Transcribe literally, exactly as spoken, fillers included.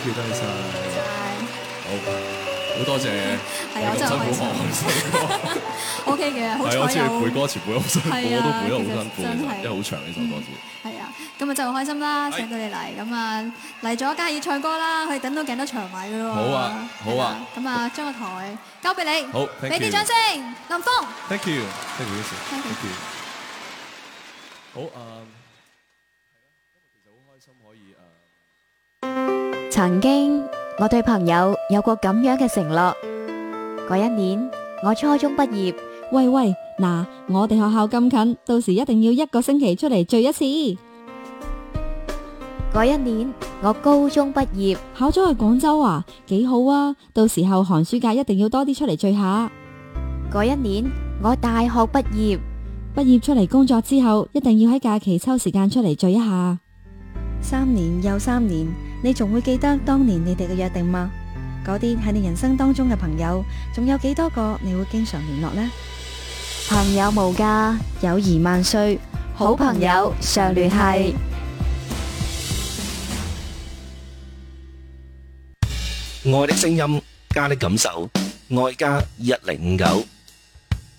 you， 多謝晒。好，好多謝。 係啊，我真係開心。O K 嘅，好彩有。 係我知你背歌詞背得好辛苦，我都背得好辛苦， 真係， 因為好長呢首歌詞。 係啊，今日真係好開心啦，請到你嚟，咁啊嚟咗加爾賽歌啦，可以等到鏡都長埋噶咯喎。 好啊，好啊。 咁啊，將個台交俾你。 好， 俾啲掌聲，林峰。 Thank you，Thank you，Thank you。好啊，其實好開心可以誒。 曾經我對朋友有過咁樣嘅承諾，嗰一年我初中畢業。 喂喂，嗱，我哋學校咁近，到時一定要一個星期出嚟聚一次。 嗰一年我高中畢業， 考咗去廣州啊，幾好啊！到時候寒暑假一定要多啲出嚟聚下。 嗰一年我大學畢業， 畢業出嚟工作之後，一定要喺假期抽時間出嚟聚一下。 三年又三年，你仲會記得當年你哋嘅約定嗎？嗰啲係你人生當中嘅朋友，仲有幾多個你會經常聯絡呢？ 朋友無價， 友誼萬歲， 好朋友常聯繫。 愛的聲音，加的感受，愛加一零五九。